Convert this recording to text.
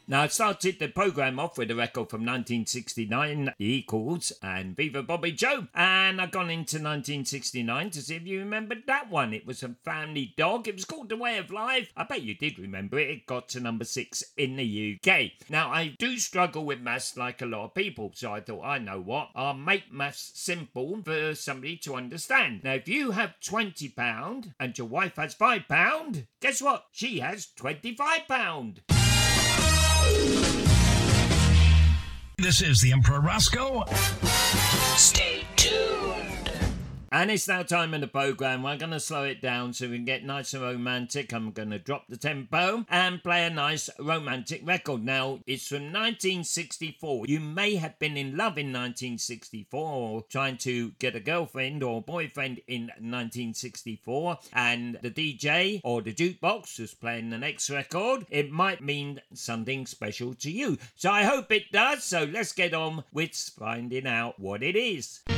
Now, I started the programme off with a record from 1969, The Equals and Viva Bobby Joe. And I've gone into 1969 to see if you remembered that one. It was a family dog. It was called The Way of Life. I bet you did remember it. It got to number 6 in the UK. Now, I do struggle with maths like a lot of people, so I thought, I know what, I'll make maths simple for somebody to understand. Now, if you have £20 and your wife has £5, guess what? She has £25. This is the Emperor Roscoe. Stay tuned. And it's now time in the programme. We're going to slow it down so we can get nice and romantic. I'm going to drop the tempo and play a nice romantic record. Now, it's from 1964. You may have been in love in 1964 or trying to get a girlfriend or boyfriend in 1964, and the DJ or the jukebox was playing the next record. It might mean something special to you. So I hope it does. So let's get on with finding out what it is.